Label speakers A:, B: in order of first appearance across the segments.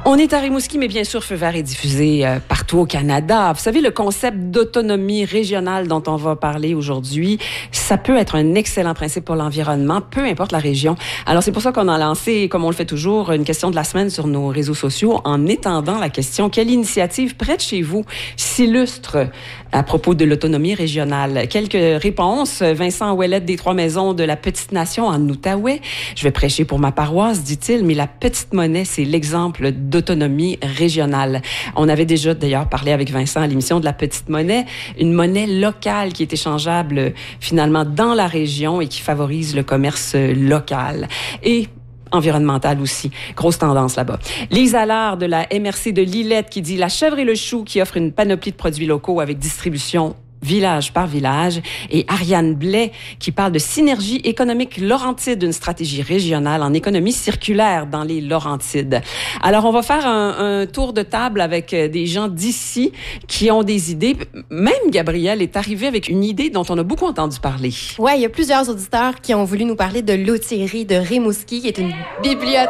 A: On est à Rimouski, mais bien sûr, Feu vert est diffusé partout au Canada. Vous savez, le concept d'autonomie régionale dont on va parler aujourd'hui, ça peut être un excellent principe pour l'environnement, peu importe la région. Alors, c'est pour ça qu'on a lancé, comme on le fait toujours, une question de la semaine sur nos réseaux sociaux en étendant la question: quelle initiative près de chez vous s'illustre à propos de l'autonomie régionale? Quelques réponses. Vincent Ouellette des Trois-Maisons de la Petite Nation en Outaouais. Je vais prêcher pour ma paroisse, dit-il, mais la petite monnaie, c'est l'exemple d'autonomie régionale. On avait déjà d'ailleurs parlé avec Vincent à l'émission de la petite monnaie, une monnaie locale qui est échangeable finalement dans la région et qui favorise le commerce local. Et environnementale aussi. Grosse tendance là-bas. Lise Allard de la MRC de Lillette qui dit: la chèvre et le chou qui offre une panoplie de produits locaux avec distribution village par village. Et Ariane Blais qui parle de synergie économique Laurentide, une stratégie régionale en économie circulaire dans les Laurentides. Alors, on va faire un tour de table avec des gens d'ici qui ont des idées. Même Gabrielle est arrivée avec une idée dont on a beaucoup entendu parler.
B: Oui, il y a plusieurs auditeurs qui ont voulu nous parler de l'outillerie de Rimouski, qui est une bibliothèque.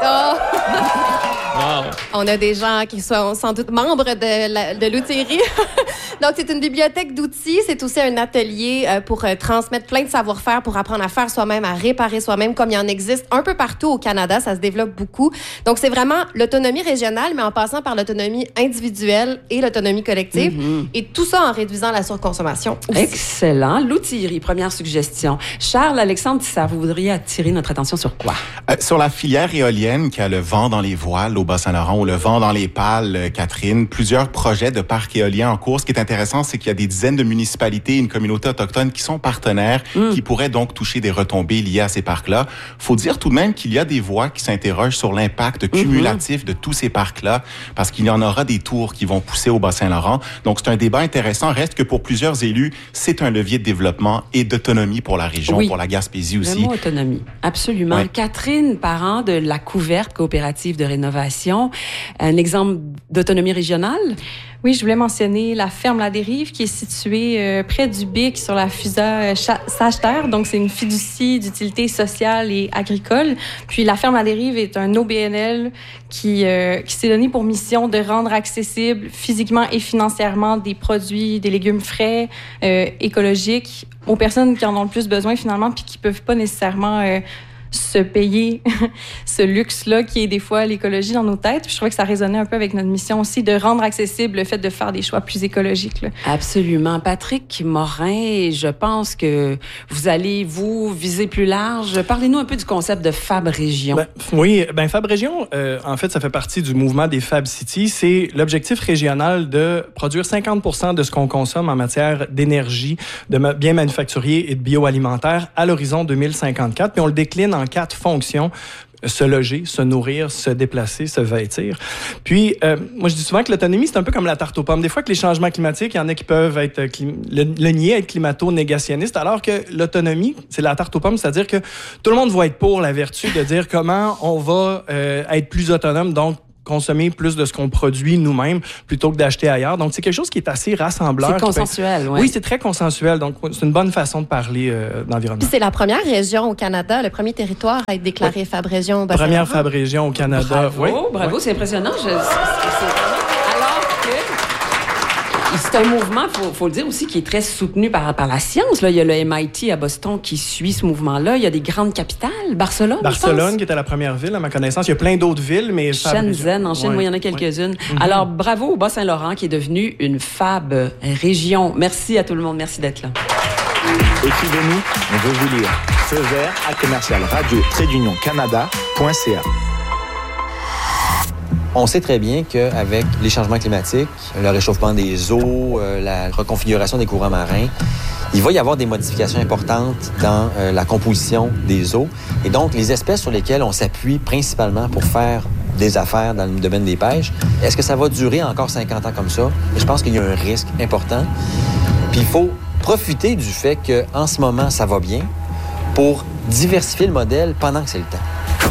B: Wow. On a des gens qui sont sans doute membres de l'outillerie. Donc, c'est une bibliothèque d'outils. C'est aussi un atelier pour transmettre plein de savoir-faire, pour apprendre à faire soi-même, à réparer soi-même, comme il y en existe un peu partout au Canada. Ça se développe beaucoup. Donc, c'est vraiment l'autonomie régionale, mais en passant par l'autonomie individuelle et l'autonomie collective. Mm-hmm. Et tout ça en réduisant la surconsommation aussi.
A: Excellent. L'outillerie, première suggestion. Charles, Alexandre, ça vous voudriez attirer notre attention sur quoi?
C: Sur la filière éolienne qui a le vent dans les voiles au Bas-Saint-Laurent ou le vent dans les pales, Catherine, plusieurs projets de parcs éoliens en cours. Ce qui est intéressant, c'est qu'il y a des dizaines de municipalités, une communauté autochtone qui sont partenaires, qui pourraient donc toucher des retombées liées à ces parcs-là. Faut dire tout de même qu'il y a des voix qui s'interrogent sur l'impact cumulatif de tous ces parcs-là, parce qu'il y en aura des tours qui vont pousser au Bas-Saint-Laurent. Donc, c'est un débat intéressant. Reste que pour plusieurs élus, c'est un levier de développement et d'autonomie pour la région, pour la Gaspésie aussi.
A: Le mot autonomie, absolument. Oui. Catherine Parent de La Couverte, coopérative de rénovation, un exemple d'autonomie régionale?
D: Oui, je voulais mentionner la ferme La Dérive qui est située près du Bic sur la FUSA Sage-Terre. Donc, c'est une fiducie d'utilité sociale et agricole. Puis, la ferme La Dérive est un OBNL qui s'est donné pour mission de rendre accessible physiquement et financièrement des produits, des légumes frais, écologiques aux personnes qui en ont le plus besoin finalement puis qui peuvent pas nécessairement se payer ce luxe-là qui est des fois l'écologie dans nos têtes. Puis je trouvais que ça résonnait un peu avec notre mission aussi de rendre accessible le fait de faire des choix plus écologiques. Là.
A: Absolument. Patrick Morin, je pense que vous allez vous viser plus large. Parlez-nous un peu du concept de Fab Région.
E: Fab Région, en fait, ça fait partie du mouvement des Fab Cities. C'est l'objectif régional de produire 50% de ce qu'on consomme en matière d'énergie, de biens manufacturiers et de bioalimentaire à l'horizon 2054. Puis on le décline en 4 fonctions: se loger, se nourrir, se déplacer, se vêtir. Puis, moi, je dis souvent que l'autonomie, c'est un peu comme la tarte aux pommes. Des fois que les changements climatiques, il y en a qui peuvent être le nier, être climato-négationniste, alors que l'autonomie, c'est la tarte aux pommes, c'est-à-dire que tout le monde va être pour la vertu de dire comment on va être plus autonome, donc consommer plus de ce qu'on produit nous-mêmes plutôt que d'acheter ailleurs. Donc, c'est quelque chose qui est assez rassembleur.
A: C'est consensuel, oui.
E: Oui, c'est très consensuel. Donc, c'est une bonne façon de parler d'environnement.
B: Puis c'est la première région au Canada, le premier territoire à être déclaré Fab Région au Bas-Saint-Laurent.
E: Première Fab Région au Canada.
A: Bravo, c'est impressionnant. C'est un mouvement, faut le dire aussi, qui est très soutenu par la science. Là, il y a le MIT à Boston qui suit ce mouvement-là. Il y a des grandes capitales. Barcelone,
E: qui était la première ville, à ma connaissance. Il y a plein d'autres villes, mais...
A: Shenzhen, en Chine, il y en a quelques-unes. Alors, bravo au Bas-Saint-Laurent, qui est devenu une Fab Région. Merci à tout le monde. Merci d'être là.
F: Écrivez-nous, on veut vous lire. Feu vert à commercial radio-canada.ca.
G: On sait très bien qu'avec les changements climatiques, le réchauffement des eaux, la reconfiguration des courants marins, il va y avoir des modifications importantes dans la composition des eaux. Et donc, les espèces sur lesquelles on s'appuie principalement pour faire des affaires dans le domaine des pêches, est-ce que ça va durer encore 50 ans comme ça? Et je pense qu'il y a un risque important. Puis il faut profiter du fait qu'en ce moment, ça va bien pour diversifier le modèle pendant que c'est le temps.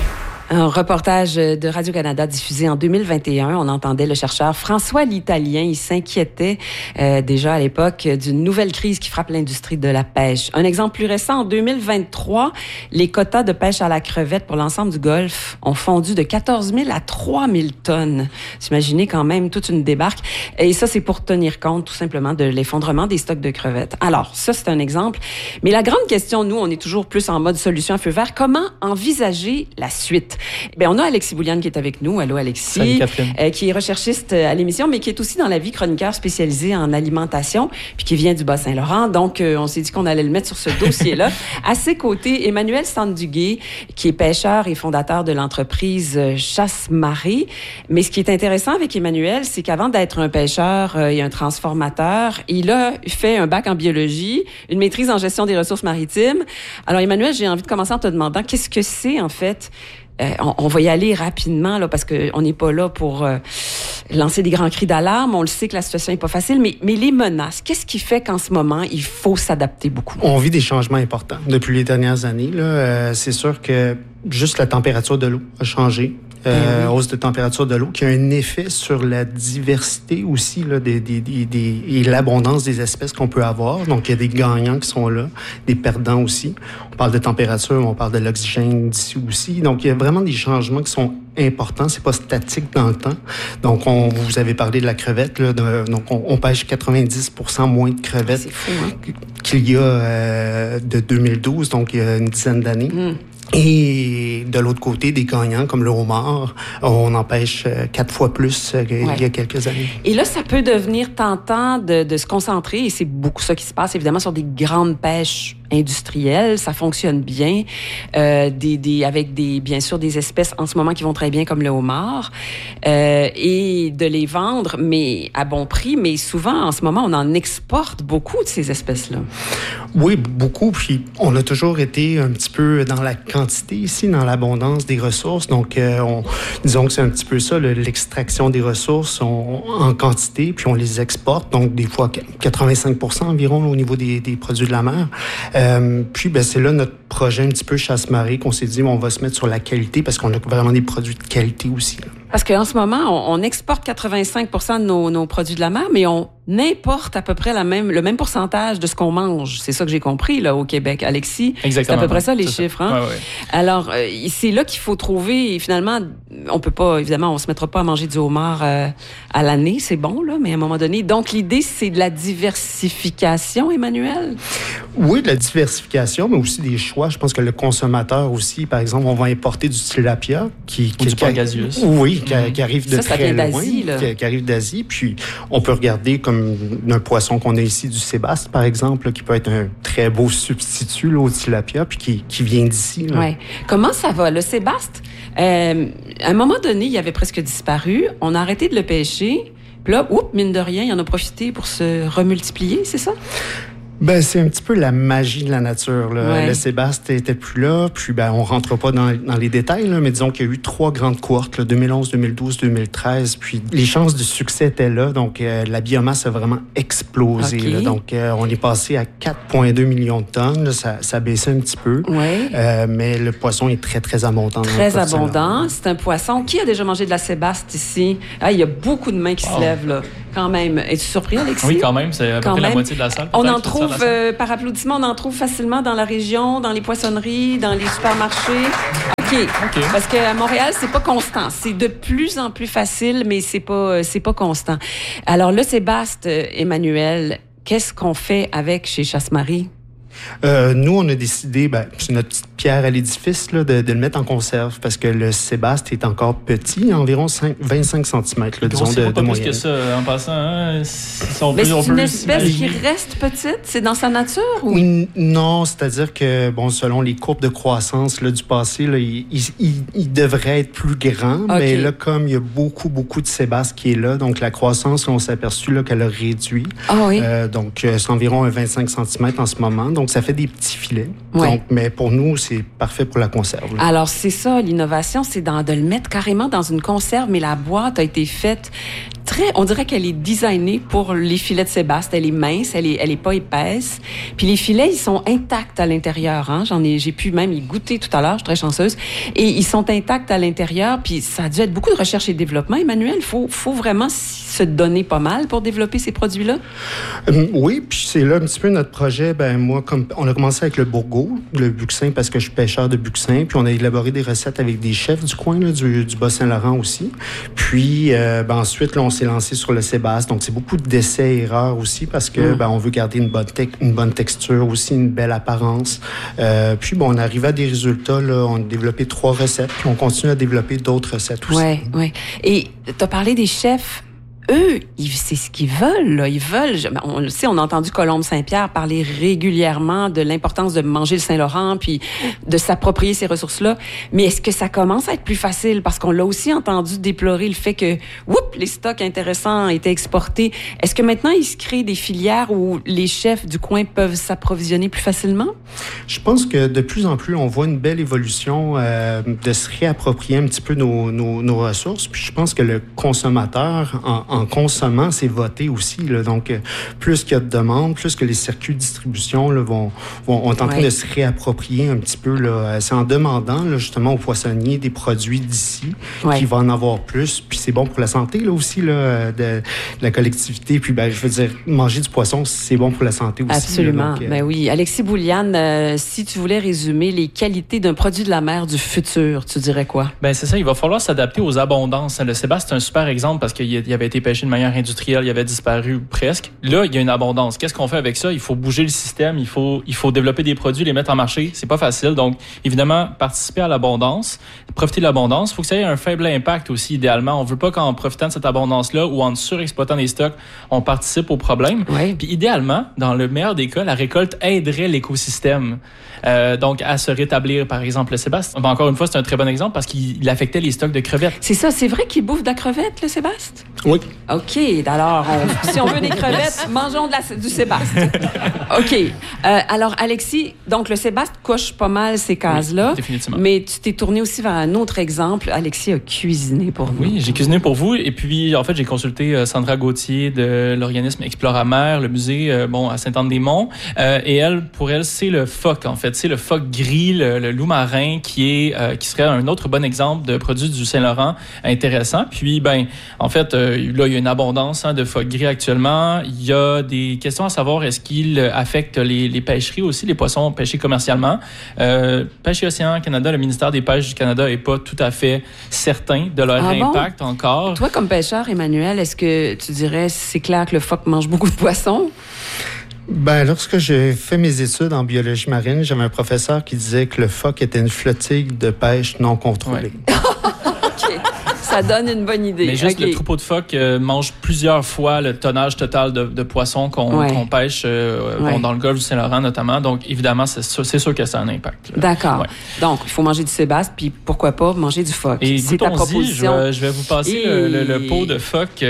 A: Un reportage de Radio-Canada diffusé en 2021. On entendait le chercheur François l'Italien. Il s'inquiétait déjà à l'époque d'une nouvelle crise qui frappe l'industrie de la pêche. Un exemple plus récent, en 2023, les quotas de pêche à la crevette pour l'ensemble du Golfe ont fondu de 14 000 à 3 000 tonnes. Vous imaginez quand même toute une débarque. Et ça, c'est pour tenir compte tout simplement de l'effondrement des stocks de crevettes. Alors, ça, c'est un exemple. Mais la grande question, nous, on est toujours plus en mode solution à feu vert. Comment envisager la suite? Bien, on a Alexis Bouliane qui est avec nous. Allô, Alexis.
E: Salut, Catherine.
A: Qui est recherchiste à l'émission, mais qui est aussi dans la vie chroniqueur spécialisé en alimentation, puis qui vient du Bas-Saint-Laurent. Donc, on s'est dit qu'on allait le mettre sur ce dossier-là. À ses côtés, Emmanuel Sanduguay, qui est pêcheur et fondateur de l'entreprise Chasse-Marée. Mais ce qui est intéressant avec Emmanuel, c'est qu'avant d'être un pêcheur et un transformateur, il a fait un bac en biologie, une maîtrise en gestion des ressources maritimes. Alors, Emmanuel, j'ai envie de commencer en te demandant qu'est-ce que c'est, en fait, on va y aller rapidement là, parce qu'on n'est pas là pour lancer des grands cris d'alarme. On le sait que la situation n'est pas facile, mais les menaces, qu'est-ce qui fait qu'en ce moment, il faut s'adapter beaucoup?
H: On vit des changements importants depuis les dernières années. C'est sûr que juste la température de l'eau a changé. Hausse de température de l'eau, qui a un effet sur la diversité aussi là, et l'abondance des espèces qu'on peut avoir. Donc, il y a des gagnants qui sont là, des perdants aussi. On parle de température, on parle de l'oxygène d'ici aussi. Donc, il y a vraiment des changements qui sont importants. C'est pas statique dans le temps. Donc, vous avez parlé de la crevette. Là, donc, on pêche 90% moins de crevettes qu'il y a de 2012, donc il y a une dizaine d'années. Et de l'autre côté, des gagnants comme le homard, on en pêche 4 fois plus qu'il y a quelques années. Et
A: là, ça peut devenir tentant de se concentrer, et c'est beaucoup ça qui se passe, évidemment, sur des grandes pêches industrielles. Ça fonctionne bien, avec bien sûr des espèces en ce moment qui vont très bien, comme le homard, et de les vendre, mais à bon prix. Mais souvent, en ce moment, on en exporte beaucoup de ces espèces-là.
H: Oui, beaucoup. Puis, on a toujours été un petit peu dans la quantité ici, dans l'abondance des ressources. Donc, disons que c'est un petit peu ça, l'extraction des ressources en quantité, puis on les exporte. Donc, des fois, 85% environ au niveau des produits de la mer. Puis, c'est là notre projet un petit peu Chasse-Marée qu'on s'est dit, on va se mettre sur la qualité parce qu'on a vraiment des produits de qualité aussi. Là.
A: Parce qu'en ce moment, on exporte 85% de nos produits de la mer, mais on importe à peu près le même pourcentage de ce qu'on mange. C'est ça que j'ai compris là au Québec, Alexis.
E: Exactement.
A: C'est à peu près ça les chiffres. Hein?
E: Ouais.
A: Alors, c'est là qu'il faut trouver. Finalement, on peut pas, évidemment, on se mettra pas à manger du homard à l'année. C'est bon là, mais à un moment donné. Donc l'idée, c'est de la diversification, Emmanuel.
H: Oui, de la diversification, mais aussi des choix. Je pense que le consommateur aussi, par exemple, on va importer du tilapia
E: du pangasius.
H: Oui, qui arrive de très loin,
A: d'Asie,
H: qui arrive d'Asie. Puis on peut regarder comme un poisson qu'on a ici, du sébaste, par exemple, qui peut être un très beau substitut là, au tilapia, puis qui vient d'ici.
A: Oui. Comment ça va? Le sébaste, à un moment donné, il avait presque disparu. On a arrêté de le pêcher. Puis là, mine de rien, il en a profité pour se remultiplier, c'est ça?
H: C'est un petit peu la magie de la nature. Là. Ouais. Le sébaste était plus là, puis on rentre pas dans les détails, là, mais disons qu'il y a eu 3 grandes cohortes, là, 2011, 2012, 2013, puis les chances de succès étaient là, donc la biomasse a vraiment explosé. Okay. Là, donc on est passé à 4,2 millions de tonnes, là, ça baissait un petit peu, mais le poisson est très, très abondant.
A: Très abondant, c'est un poisson. Qui a déjà mangé de la sébaste ici? Il y a beaucoup de mains qui se lèvent, là, quand même. Es-tu surpris, Alexis?
E: Oui, quand même, c'est à peu près la moitié de la salle.
A: On en trouve par applaudissement, on en trouve facilement dans la région, dans les poissonneries, dans les supermarchés. OK. Parce qu'à Montréal, c'est pas constant. C'est de plus en plus facile, mais c'est pas constant. Alors, le sébaste, Emmanuel, qu'est-ce qu'on fait avec chez Chasse-Marée?
H: Nous, on a décidé, c'est notre petite pierre à l'édifice, là, de le mettre en conserve parce que le sébaste est encore petit, environ 25 cm, disons, de
E: pas
H: moyenne.
E: Plus que ça, en passant, hein,
A: c'est une espèce qui reste petite? C'est dans sa nature? Ou?
H: Oui, non, c'est-à-dire que, selon les courbes de croissance là, du passé, là, il devrait être plus grand, mais là, comme il y a beaucoup, beaucoup de sébaste qui est là, donc la croissance, là, on s'est aperçu là, qu'elle a réduit. Donc, c'est environ 25 cm en ce moment. Donc, ça fait des petits filets. Donc, mais pour nous, c'est parfait pour la conserve. Là.
A: Alors, c'est ça, l'innovation, c'est de le mettre carrément dans une conserve, mais la boîte a été faite on dirait qu'elle est designée pour les filets de sébaste. Elle est mince, elle est pas épaisse. Puis les filets, ils sont intacts à l'intérieur. Hein? J'ai pu même y goûter tout à l'heure. Je suis très chanceuse. Et ils sont intacts à l'intérieur. Puis ça a dû être beaucoup de recherche et développement. Emmanuel, faut vraiment se donner pas mal pour développer ces produits-là.
H: Oui, puis c'est là un petit peu notre projet. Ben moi, comme on a commencé avec le bourgeot, le buxin, parce que je suis pêcheur de buxin. Puis on a élaboré des recettes avec des chefs du coin, là, du Bas-Saint-Laurent aussi. Puis ensuite, là, on s'est lancé sur le sébaste. Donc c'est beaucoup d'essais-erreurs aussi parce que on veut garder une bonne texture aussi, une belle apparence. Puis on arrive à des résultats. Là, on a développé 3 recettes. Puis on continue à développer d'autres recettes aussi.
A: Oui. Et tu as parlé des chefs. Eux, c'est ce qu'ils veulent, là. Ils veulent, on le sait, on a entendu Colombe Saint-Pierre parler régulièrement de l'importance de manger le Saint-Laurent puis de s'approprier ces ressources-là. Mais est-ce que ça commence à être plus facile? Parce qu'on l'a aussi entendu déplorer le fait que, les stocks intéressants étaient exportés. Est-ce que maintenant, il se crée des filières où les chefs du coin peuvent s'approvisionner plus facilement?
H: Je pense que de plus en plus, on voit une belle évolution de se réapproprier un petit peu nos ressources. Puis je pense que le consommateur, en consommant, c'est voté aussi. Là. Donc, plus qu'il y a de demandes, plus que les circuits de distribution là, vont en train de se réapproprier un petit peu. Là. C'est en demandant là, justement aux poissonniers des produits d'ici qu'il va en avoir plus. Puis c'est bon pour la santé là, aussi là, de la collectivité. Puis je veux dire, manger du poisson, c'est bon pour la santé aussi.
A: Absolument.
H: Là, donc,
A: ben oui. Alexis Bouliane, si tu voulais résumer les qualités d'un produit de la mer du futur, tu dirais quoi?
I: Ben c'est ça, il va falloir s'adapter aux abondances. Le sébaste, c'est un super exemple parce qu'il avait été pêché de manière industrielle, il avait disparu presque. Là, il y a une abondance. Qu'est-ce qu'on fait avec ça? Il faut bouger le système, il faut développer des produits, les mettre en marché. C'est pas facile. Donc, évidemment, participer à l'abondance, profiter de l'abondance. Il faut que ça ait un faible impact aussi, idéalement. On veut pas qu'en profitant de cette abondance-là ou en surexploitant des stocks, on participe au problème. Oui. Puis idéalement, dans le meilleur des cas, la récolte aiderait l'écosystème. Donc, à se rétablir, par exemple, le sébaste. Ben, encore une fois, c'est un très bon exemple parce qu'il affectait les stocks de crevettes.
A: C'est ça, c'est vrai qu'il bouffe de la crevette, le sébaste?
H: Oui.
A: OK, alors, si on veut des crevettes, mangeons du sébaste. OK. Alors, Alexis, donc le sébaste coche pas mal ces cases-là.
I: Oui, définitivement.
A: Mais tu t'es tourné aussi vers un autre exemple. Alexis a cuisiné pour nous.
I: Oui, j'ai cuisiné pour vous. Et puis, en fait, j'ai consulté Sandra Gauthier de l'organisme Exploramer, le musée à Sainte-Anne-des-Monts. Et pour elle, c'est le phoque, en fait. C'est le phoque gris, le loup marin, qui serait un autre bon exemple de produit du Saint-Laurent intéressant. Puis, en fait, là, il y a une abondance de phoque gris actuellement. Il y a des questions à savoir, est-ce qu'il affecte les pêcheries aussi, les poissons pêchés commercialement? Pêche et Océan Canada, le ministère des Pêches du Canada n'est pas tout à fait certain de leur impact encore.
A: Toi, comme pêcheur, Emmanuel, est-ce que tu dirais, c'est clair que le phoque mange beaucoup de poissons?
H: Lorsque j'ai fait mes études en biologie marine, j'avais un professeur qui disait que le phoque était une flottille de pêche non contrôlée.
A: Ouais. Ça donne une bonne idée.
I: Mais juste le troupeau de phoques mange plusieurs fois le tonnage total de poissons qu'on pêche dans le golfe du Saint-Laurent notamment. Donc, évidemment, c'est sûr que ça a un impact.
A: D'accord. Ouais. Donc, il faut manger du sébaste, puis pourquoi pas manger du phoque.
I: Et c'est ta proposition. Je vais vous passer le pot de phoque.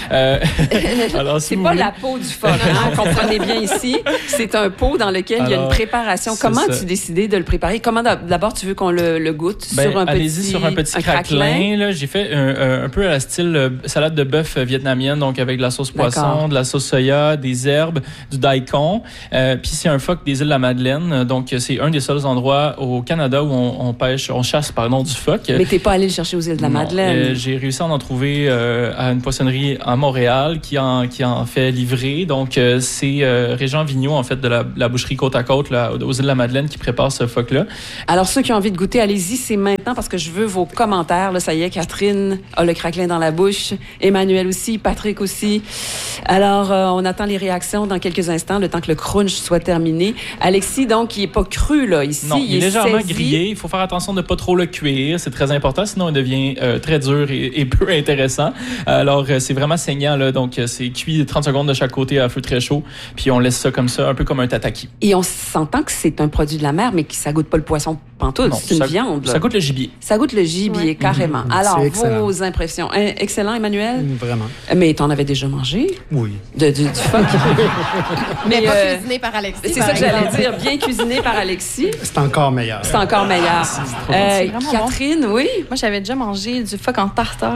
A: Alors, c'est pas la peau du phoque, comprenez bien ici. C'est un pot dans lequel il y a une préparation. Comment as-tu décidé de le préparer? Comment d'abord tu veux qu'on le goûte? Sur un
I: petit craquelin. Là, j'ai fait un peu à la style salade de bœuf vietnamienne, donc avec de la sauce poisson, de la sauce soya, des herbes, du daikon. Puis c'est un phoque des îles de la Madeleine. Donc c'est un des seuls endroits au Canada où on chasse du phoque.
A: Mais t'es pas allé le chercher aux îles de la Madeleine?
I: J'ai réussi à en trouver à une poissonnerie à Montréal qui en fait livrer. Donc c'est Régent Vigneault, en fait, de la boucherie Côte à Côte là, aux îles de la Madeleine qui prépare ce phoque-là.
A: Alors ceux qui ont envie de goûter, allez-y, c'est maintenant parce que je veux vos commentaires. Là, ça y est, Catherine a le craquelin dans la bouche. Emmanuel aussi, Patrick aussi. Alors, on attend les réactions dans quelques instants, le temps que le crunch soit terminé. Alexis, donc, il n'est pas cru, là, ici.
I: Non, il est légèrement
A: saisi.
I: grillé. Il faut faire attention de ne pas trop le cuire. C'est très important, sinon il devient très dur et peu intéressant. Alors, c'est vraiment saignant, là. Donc, c'est cuit 30 secondes de chaque côté à feu très chaud. Puis, on laisse ça comme ça, un peu comme un tataki.
A: Et on s'entend que c'est un produit de la mer, mais que ça goûte pas le poisson pantoute. C'est une viande, là.
I: Ça goûte le gibier.
A: Ça goûte le gibier, carrément. Alors, vos impressions. Excellent, Emmanuel?
H: Vraiment.
A: Mais t'en avais déjà mangé?
H: Oui.
A: Du phoque.
B: Mais pas cuisiné par Alexis.
A: C'est ça que j'allais dire. Bien cuisiné par Alexis.
H: C'est encore meilleur.
A: C'est encore meilleur. Catherine,
D: bon. Oui? Moi, j'avais déjà mangé du phoque en tartare.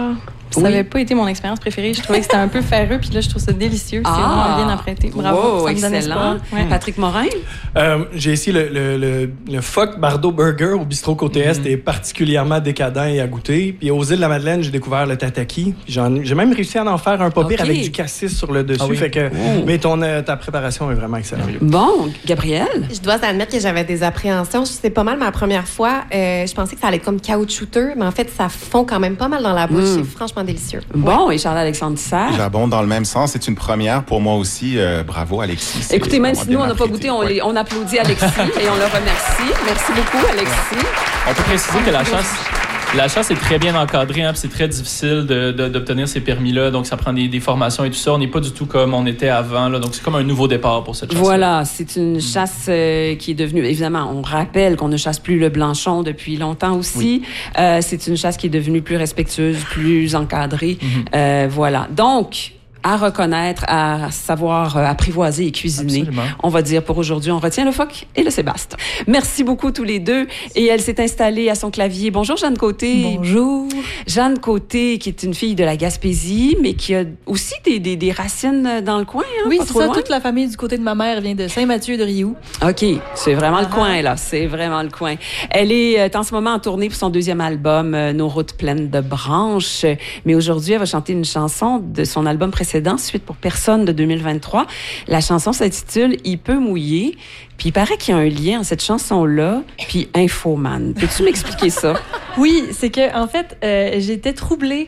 D: Ça n'avait pas été mon expérience préférée. Je trouvais que c'était un peu ferreux, puis là, je trouve ça délicieux. C'est vraiment bien apprêté. Bravo, ça me donne espoir.
A: Ouais. Patrick Morin?
E: J'ai essayé le Phoque Bardo Burger au bistrot Côté Est, est particulièrement décadent et à goûter. Puis aux îles de la Madeleine, j'ai découvert le tataki. J'ai même réussi à en faire un pas pire avec du cassis sur le dessus. Fait que, mais ta préparation est vraiment excellente.
A: Bon, Gabrielle?
B: Je dois admettre que j'avais des appréhensions. C'est pas mal ma première fois. Je pensais que ça allait être comme caoutchouteux, mais en fait, ça fond quand même pas mal dans la bouche. C'est franchement délicieux.
A: Bon, et Charles-Alexandre Dissert?
C: J'abonde dans le même sens. C'est une première pour moi aussi. Bravo, Alexis.
A: Écoutez, même si nous, on n'a pas goûté, on applaudit Alexis et on le remercie. Merci beaucoup, Alexis.
I: On peut préciser que la chasse est très bien encadrée, hein, puis c'est très difficile d'obtenir ces permis-là, donc ça prend des formations et tout ça. On n'est pas du tout comme on était avant, là, donc c'est comme un nouveau départ pour cette chasse.
A: Voilà, c'est une chasse qui est devenue, évidemment, on rappelle qu'on ne chasse plus le blanchon depuis longtemps aussi. Oui. C'est une chasse qui est devenue plus respectueuse, plus encadrée. Voilà, donc à reconnaître, à savoir apprivoiser et cuisiner. Absolument. On va dire pour aujourd'hui, on retient le phoque et le sébaste. Merci beaucoup tous les deux. Et elle s'est installée à son clavier. Bonjour Jeanne Côté.
J: Bonjour.
A: Jeanne Côté, qui est une fille de la Gaspésie, mais qui a aussi des racines dans le coin. Hein,
J: oui, c'est ça. Loin. Toute la famille du côté de ma mère vient de Saint-Mathieu-de-Rioux.
A: OK. C'est vraiment le coin, là. C'est vraiment le coin. Elle est en ce moment en tournée pour son deuxième album, Nos routes pleines de branches. Mais aujourd'hui, elle va chanter une chanson de son album précédent, Suite pour personne de 2023. La chanson s'intitule « Il peut mouiller ». Puis il paraît qu'il y a un lien entre cette chanson-là puis Infoman. Peux-tu m'expliquer ça?
J: Oui, c'est que en fait, j'étais troublée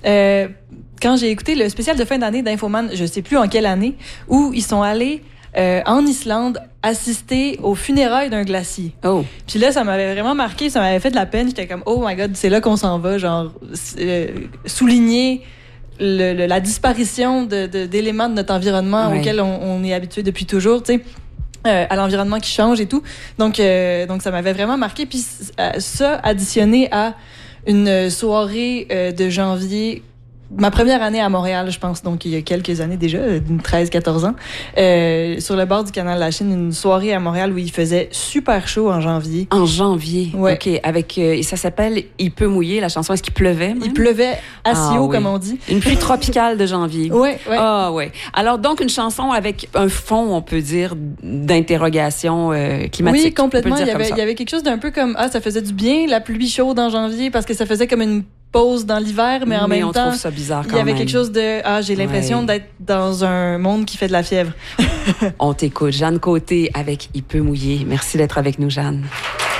J: quand j'ai écouté le spécial de fin d'année d'Infoman, je sais plus en quelle année, où ils sont allés en Islande assister aux funérailles d'un glacier.
A: Oh.
J: Puis là, ça m'avait vraiment marqué, ça m'avait fait de la peine. J'étais comme « Oh my God, c'est là qu'on s'en va », genre souligner la disparition d'éléments de notre environnement auquel on est habitué depuis toujours, tu sais, à l'environnement qui change et tout. Donc ça m'avait vraiment marqué. Puis ça, additionné à une soirée de janvier, ma première année à Montréal, je pense, donc il y a quelques années déjà, 13-14 ans, sur le bord du canal de la Chine, une soirée à Montréal où il faisait super chaud en janvier.
A: En janvier?
J: Ouais.
A: OK. Avec, ça s'appelle « Il peut mouiller », la chanson. Est-ce qu'il pleuvait? Même?
J: Il pleuvait assez haut, comme on dit.
A: Une pluie tropicale de janvier.
J: Oui, oui.
A: Ah, oui. Alors, donc, une chanson avec un fond, on peut dire, d'interrogation climatique.
J: Oui, complètement. Il y avait quelque chose d'un peu comme, ça faisait du bien, la pluie chaude en janvier, parce que ça faisait comme une pause dans l'hiver, mais en même temps,
A: trouve ça bizarre quand
J: il y avait
A: même.
J: quelque chose de j'ai l'impression d'être dans un monde qui fait de la fièvre.
A: On t'écoute. Jeanne Côté avec Il peut mouiller. Merci d'être avec nous, Jeanne.